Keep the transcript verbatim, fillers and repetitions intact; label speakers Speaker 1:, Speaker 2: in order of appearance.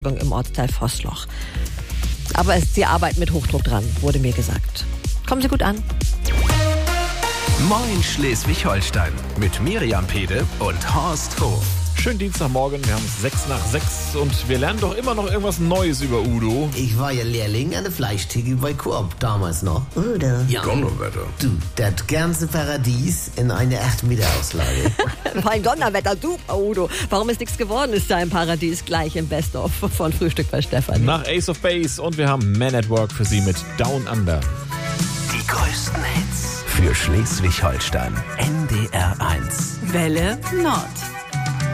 Speaker 1: im Ortsteil Vossloch. Aber es, Sie arbeiten mit Hochdruck dran, wurde mir gesagt. Kommen Sie gut an.
Speaker 2: Moin Schleswig-Holstein mit Miriam Pede und Horst Hof.
Speaker 3: Schönen Dienstagmorgen, wir haben es sechs nach sechs und wir lernen doch immer noch irgendwas Neues über Udo.
Speaker 4: Ich war ja Lehrling an der Fleischtheke bei Coop damals noch. Oder? Ja.
Speaker 2: Donnerwetter.
Speaker 4: Du, das ganze Paradies in eine acht Meter Auslage.
Speaker 1: Mein Donnerwetter, super Udo. Warum ist nichts geworden, ist da im Paradies gleich im Best-of von Frühstück bei Stefan.
Speaker 3: Nach Ace of Base und wir haben Man at Work für Sie mit Down Under.
Speaker 2: Die größten Hits für Schleswig-Holstein. N D R eins.
Speaker 5: Welle Nord.